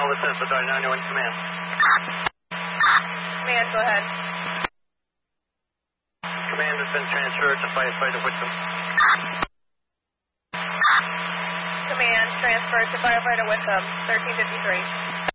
Elvis says the 91 command. Command, go ahead. Command has been transferred to firefighter Whitcomb. Command transferred to firefighter Wickham, 1353.